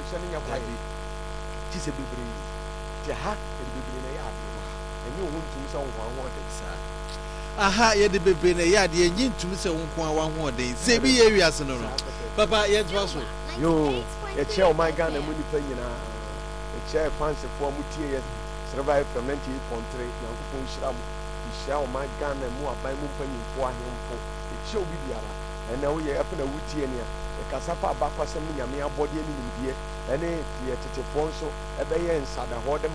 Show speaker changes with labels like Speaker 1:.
Speaker 1: so ne nya kwae ti se bebre ti ha e bebre na ya ade eni wo ntum se wo ho de sa
Speaker 2: aha ye de bebre na ya ade enyi ntum se wo nko wa ho de se bi ye wiase no no papa ye twa so
Speaker 1: yo ye che o my god na mu nipa nyina ye che fans fo mu tie ye survive from 98.3 na ko nshira mu nshira o my god na mu aban mu mpanyimfo ahemfo ye che obi biara ene wo ye afena wutie ne a kasafa abakwasem nyame abode ani nimdie ene ye tetefo nso ebe ye nsada ho de